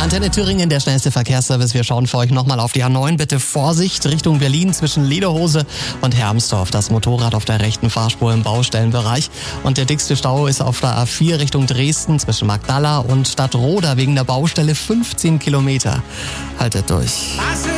Antenne Thüringen, der schnellste Verkehrsservice. Wir schauen für euch nochmal auf die A9. Bitte Vorsicht Richtung Berlin zwischen Lederhose und Hermsdorf. Das Motorrad auf der rechten Fahrspur im Baustellenbereich. Und der dickste Stau ist auf der A4 Richtung Dresden zwischen Magdala und Stadtroda wegen der Baustelle 15 Kilometer. Haltet durch.